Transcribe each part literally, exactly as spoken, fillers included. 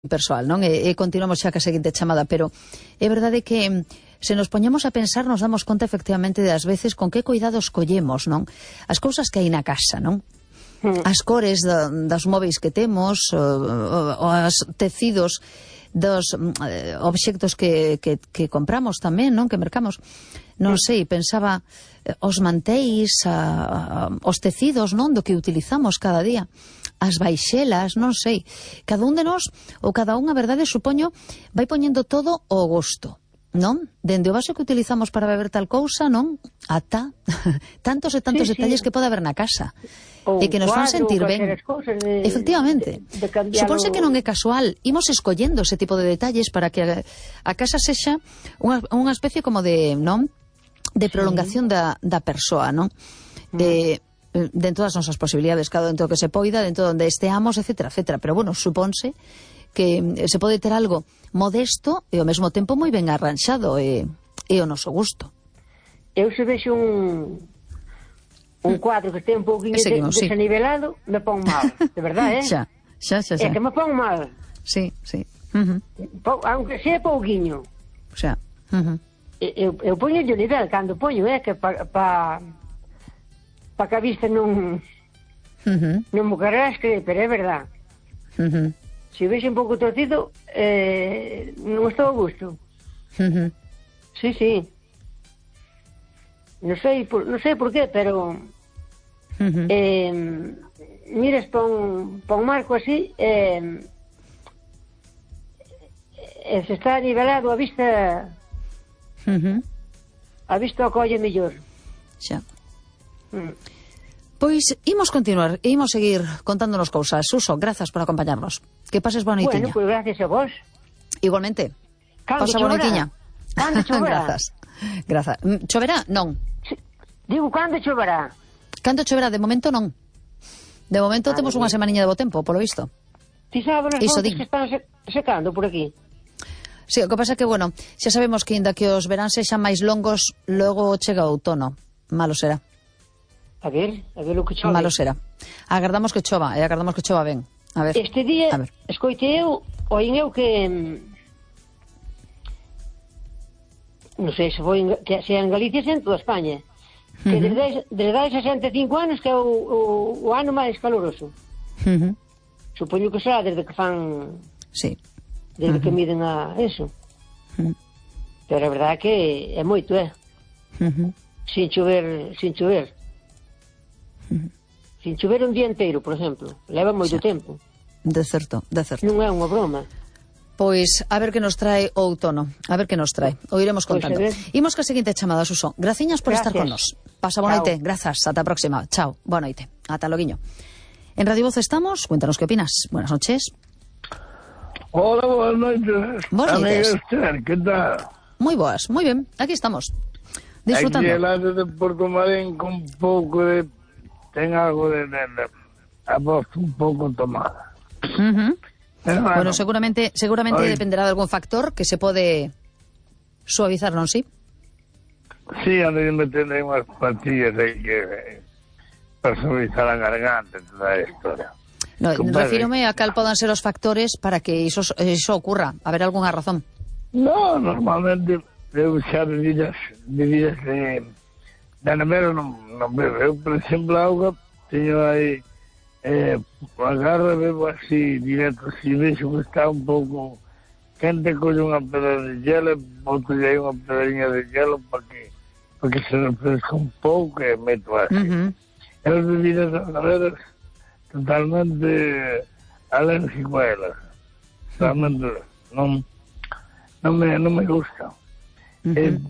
persoal, non? E, e continuamos xa ca seguinte chamada, pero é verdade que se nos poñemos a pensar nos damos conta efectivamente das veces con que cuidados collemos, non? As cousas que hai na casa, non? As cores da, das móveis que temos, o, o, os tecidos dos eh, obxectos que, que, que compramos tamén, non? Que mercamos. Non sei, pensaba eh, os manteis, a, a, os tecidos, non? Do que utilizamos cada día. As baixelas, non sei. Cada un de nós, ou cada un, a verdade, supoño, vai poñendo todo ao gosto, non? Dende o vaso que utilizamos para beber tal cousa, non? Ata tantos e tantos sí, detalles sí. que pode haber na casa. O e que nos fan sentir ben. De, Efectivamente. De, de cambialo... Suponse que non é casual. Imos escollendo ese tipo de detalles para que a, a casa sexa unha, unha especie como de, non? De prolongación sí. da, da persoa, non? Mm. Eh, dentro das nosas posibilidades, cada dentro que se poida, dentro onde esteamos, etcétera, etcétera. Pero, bueno, supónse que se pode ter algo modesto e ao mesmo tempo moi ben arranxado e, e o noso gusto. Eu se vexo un un cuadro que este un pouquinho de, sí. desanivelado, me pon mal, de verdade, eh? Xa, xa, xa, xa. É que me pon mal. Sí, sí. Uh -huh. Po, aunque sea pouquinho. O sea, uh -huh. Eu, eu poño o nivel cando poño, eh, que pa... pa para que a vista non uh -huh. non me querrás creer, pero é verdad. Uh -huh. Se vexe un pouco torcido, eh, non estou a gusto. Uh -huh. Sí, sí. Non sei por, non sei por qué, pero uh -huh. eh, miras pon, pon marco así, eh, eh, se está nivelado a vista uh -huh. a vista o colle mellor. Xa. Mm. Pois imos continuar, imos seguir contándonos cousas. Suso, grazas por acompañarnos. Que pases boa noitiña. Bueno, pois pues gracias a vos. Igualmente. Cando Pasa boa noitiña. Cando choverá? Grazas. Grazas. Choverá? Non. Digo, cando choverá? Cando choverá? De momento non. De momento ah, temos unha semaniña de bo tempo, polo visto. Ti sabes as fontes que están se secando por aquí? Sí, o que pasa que, bueno, xa sabemos que inda que os verán sexan máis longos, logo chega o outono. Malo será. A ver, a ver o que chove. Malo será. Agardamos que chova, e agardamos que chova ben. A ver. Este día, escoite eu, oín eu que... Non sei se foi en, que sea en Galicia, se en toda España. Que uh -huh. desde, desde hai sesenta e cinco anos que é o, o, o ano máis caloroso. Uh -huh. Supoño que será desde que fan... Sí. Desde uh -huh. que miden a eso. Uh -huh. Pero a verdade que é moito, é? Eh? Uh -huh. Sin chover, sin chover. Uh -huh. Sin chover un día inteiro, por exemplo. Leva moito sí. tempo. De certo, de certo. Non é unha broma. Pois, a ver que nos trae o outono. A ver que nos trae. O iremos contando. Pues Imos ca seguinte chamada, Suso. Graciñas por Gracias. estar con nos. Pasa boa noite. Grazas. Ata a próxima. Chao. Boa noite. Ata loguiño. En Radio Voz estamos. Cuéntanos que opinas. Buenas noches. Hola, boas noites. Boas noites. Que tal? Moi boas. Moi ben. Aquí estamos. Disfrutando. Aquí el lado de Porto Marín con un pouco de... Ten algo de... de, de a voz un pouco tomada. Uh -huh. Pero, bueno, bueno, seguramente seguramente hoy... dependerá de algún factor que se pode suavizar, non si? Sí, ando de meter unhas pastillas aí que... para suavizar a garganta, toda a historia. No, refírome a cal podan ser os factores para que iso, iso ocurra. Haber algunha razón? No, normalmente eu xa bebidas, bebidas de... de nevera non, non bebo. Eu, por exemplo, auga, teño aí... Eh, agarro e bebo así directo, se vexo que está un pouco quente, colle unha pedra de hielo, boto aí unha pedrinha de hielo para que, para que se refresca un pouco e meto así. Uh -huh. As bebidas agarreras totalmente alérgico a elas, totalmente uh -huh. non, non, me, non me gusta. Uh -huh. eh,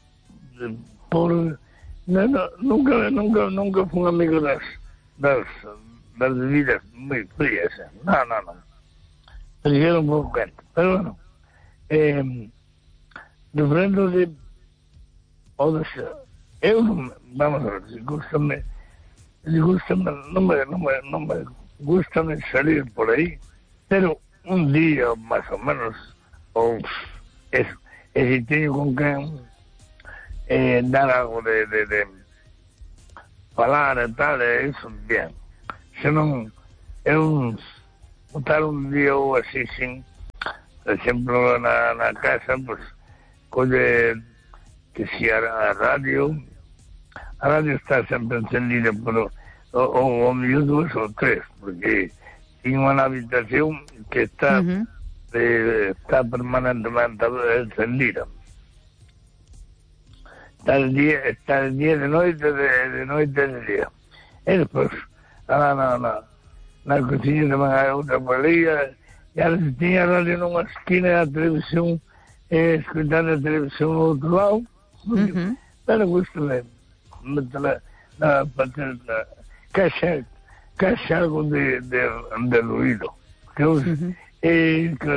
por no, no, nunca, nunca, nunca fui un amigo das das das bebidas moi frías, no, no, no. Prefiero un pouco quente, pero bueno, eh, diferente de outras, eu, vamos a ver, gustame, gustame, non me, non me, non me gustame salir por aí, pero un día, máis ou menos, ou eso, e se teño con quen eh, dar algo de, de, de falar e tal, e iso, bien. Se non, é un botar un día ou así sin por exemplo, na, na casa, pues, colle que si a, a radio, a radio está sempre encendida, pero o, o, o mío dúas ou tres, porque tiene unha habitación que está, uh-huh. eh, está permanentemente encendida. Está el día, está el día de noite, de, de noite de día. E despois, na, na, na, na cociña tamén hai outra palía, e ahora se tiña a radio nunha esquina da televisión, e escutando a televisión no outro lado, uh-huh. pero gustame metela na patenta, caixa, caixa algo de, de, de ruido. Que eu, uh-huh. e, que,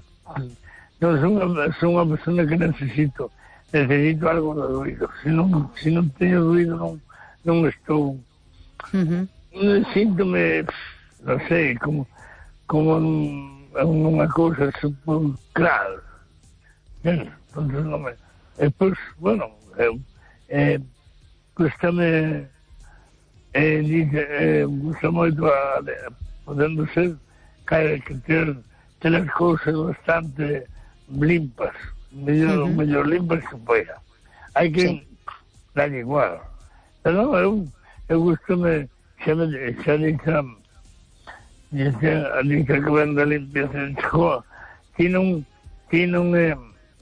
non son unha, son unha persona que necesito, necesito algo de ruido. Se non, se non teño ruido, non, non estou... Uh-huh. Síntome, non sei, como, como unha cousa sepulcral. Entón, non me... E, pois, bueno, eu, eh, gustame, eh, dice, eh, gusta moito a, a podendo ser, que, que ter, ter as cousas bastante limpas, mellor, uh-huh. mellor limpas que poida. Hai que sí. dar igual. Pero non, eu, eu gustame, xa me, xa dixa, dixa, dixa que vende a limpieza de Chihuahua, ti non, ti non, eh,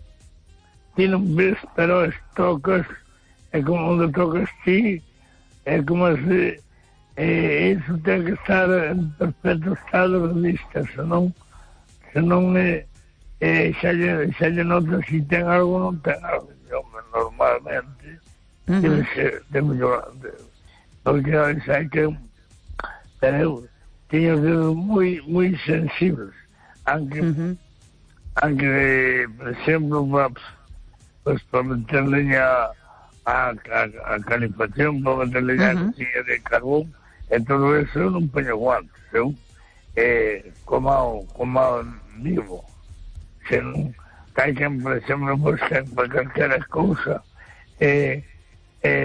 ti non ves, pero as tocas, é como onde tocas ti, é como se eh, isso ten que estar en perfecto estado de vista, senón, senón eh, eh, xa, lle, xa lle nota se ten algo ou non ten algo. Eu, normalmente, uh-huh. debe ser de mellorante, porque xa que pero, teño dedos moi, moi sensibles, aunque, uh-huh. aunque, por exemplo, para, pues, para meter leña a, a, a calefacción, para meter leña uh-huh. a de carbón, e todo eso eu non poño guantes, eu eh, como, como vivo. Se non, hai que, por exemplo, buscar para calquera cousa, eh, eh,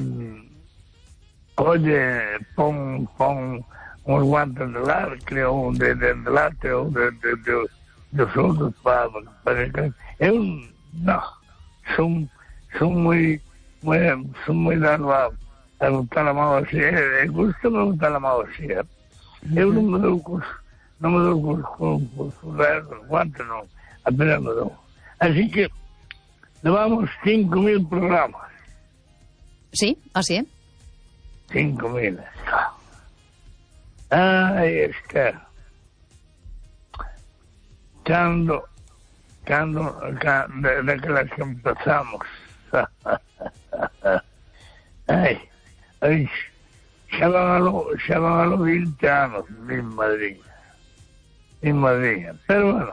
oye, pon, pon uns guantes de lacre, ou de, de, de lacre, ou de, de, de, de outros para, para que... Eu, non, son, son moi, moi, son moi dado a, a botar a mão así, e gusta me botar a mão así, eh. Eu non me dou cos, non me dou cos, cos, cos, cos guantes, non, apenas me dou. Así que, levamos cinco mil programas. Sí, así é. Cinco mil. Ai, Esther. Cando, cando, cando, daquelas que empezamos. Ai, ai, xa van a lo, xa van a lo vinte anos, mi madrinha. Mi madrinha. Pero, bueno,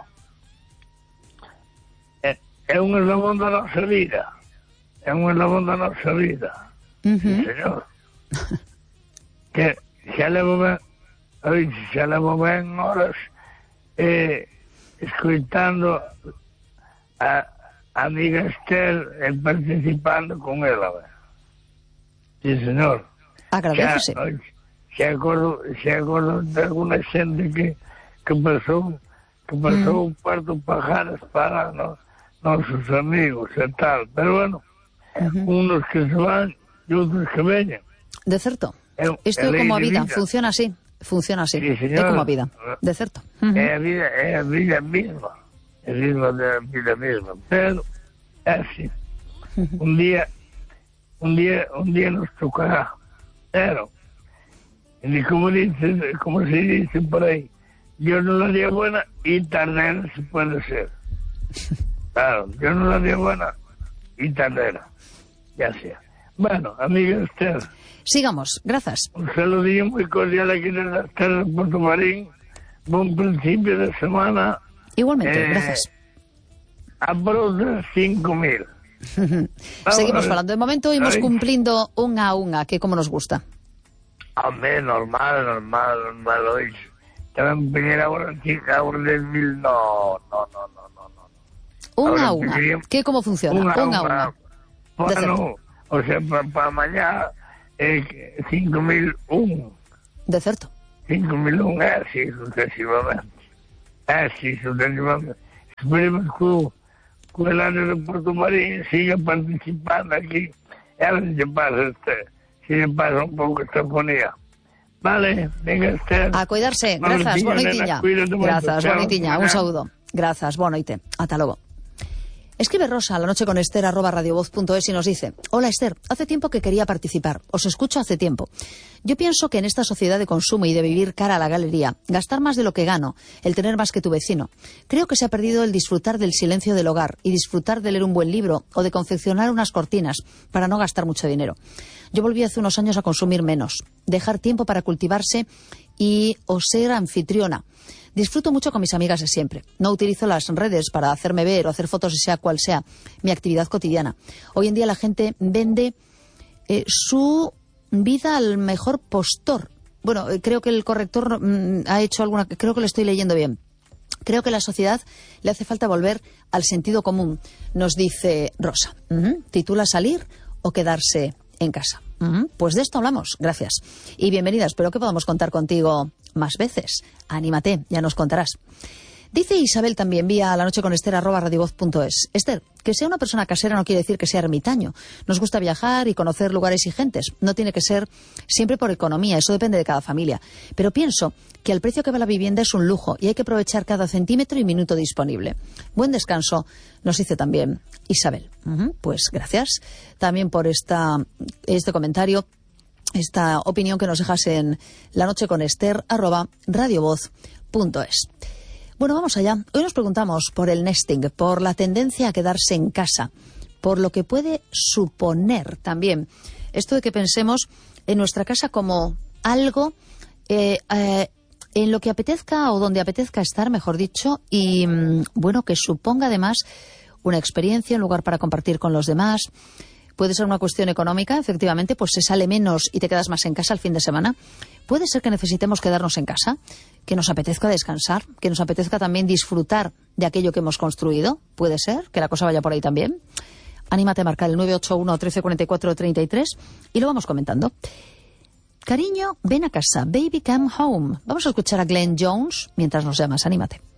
é, é un eslabón da nosa vida. É un eslabón da nosa vida. Uh-huh. Sí, señor. Que xa levo ben, oi, xa levo ben horas eh, escoitando a, a amiga Esther e participando con ela. Ben. Sí, señor. Agradecese. Xa acordo, xa acordo de alguna xente que, que pasou que pasou mm. un cuarto pajares para no, nosos amigos e tal, pero bueno, uh-huh. unos que se van e outros que veñen. De certo. Isto é como a vida, vida, funciona así, funciona así, sí, é como a vida, de certo. Uh-huh. É a vida, é a vida mesma, é a vida da vida mesma, pero é así. Uh-huh. Un día, un día, un día nos tocará, pero, y como dice, como se dice por ahí, Dios no la dio buena y tardera se puede ser. Claro, Dios no la dio buena y tardera, ya sea. Bueno, amiga Esther. Sigamos, grazas. Un saludillo muy cordial aquí en la Terra de Puerto Marín. Buen principio de semana. Igualmente, eh, grazas. Aprox cinco mil. Seguimos falando. De momento imos cumplindo unha a unha, que como nos gusta. Hombre, normal, normal, normal. Hoy tamén peñera agora agora de mil, no, no, no, no, no, no. Unha a unha. Que como funciona? Unha a unha. Bueno, o sea, para pa mañá eh, cinco mil un. De certo. cinco mil un é así sucesivamente. É así sucesivamente. esperemos que, que el año de Puerto Marín siga participando aquí. Y a ver si pasa, este, si le pasa un poco esta fonía. Vale, venga, Esther. A cuidarse. Grazas, boa noitiña. Grazas, boa noitiña. Un saúdo. Grazas, boa noite. Ata logo. Escribe Rosa a la noche con Esther arroba radiovoz punto es y nos dice: hola Esther, hace tiempo que quería participar, os escucho hace tiempo. Yo pienso que en esta sociedad de consumo y de vivir cara a la galería, gastar más de lo que gano, el tener más que tu vecino, creo que se ha perdido el disfrutar del silencio del hogar y disfrutar de leer un buen libro o de confeccionar unas cortinas para no gastar mucho dinero. Yo volví hace unos años a consumir menos, dejar tiempo para cultivarse y o ser anfitriona. Disfruto mucho con mis amigas de siempre. No utilizo las redes para hacerme ver o hacer fotos, sea cual sea mi actividad cotidiana. Hoy en día la gente vende eh, su vida al mejor postor. Bueno, eh, creo que el corrector mm, ha hecho alguna... Creo que lo estoy leyendo bien. Creo que a la sociedad le hace falta volver al sentido común, nos dice Rosa. Uh-huh. ¿Titula salir o quedarse en casa? Uh-huh. Pues de esto hablamos. Gracias. Y bienvenida. Espero que podamos contar contigo más veces. Anímate, ya nos contarás. Dice Isabel también vía la noche con Esther arroba radiovoz punto es. Esther, que sea una persona casera no quiere decir que sea ermitaño. Nos gusta viajar y conocer lugares y gentes. No tiene que ser siempre por economía, eso depende de cada familia. Pero pienso que al precio que va la vivienda es un lujo y hay que aprovechar cada centímetro y minuto disponible. Buen descanso, nos dice también Isabel. Uh-huh, pues gracias también por esta, este comentario, esta opinión que nos dejas en la noche con Esther arroba radiovoz punto es. Bueno, vamos allá. Hoy nos preguntamos por el nesting, por la tendencia a quedarse en casa, por lo que puede suponer también esto de que pensemos en nuestra casa como algo eh, eh, en lo que apetezca o donde apetezca estar, mejor dicho, y bueno, que suponga además una experiencia, un lugar para compartir con los demás. Puede ser una cuestión económica, efectivamente, pues se sale menos y te quedas más en casa el fin de semana. Puede ser que necesitemos quedarnos en casa, que nos apetezca descansar, que nos apetezca también disfrutar de aquello que hemos construido. Puede ser que la cosa vaya por ahí también. Anímate a marcar el nueve ocho uno, trece cuarenta y cuatro, treinta y tres y lo vamos comentando. Cariño, ven a casa. Baby, come home. Vamos a escuchar a Glenn Jones mientras nos llamas. Anímate.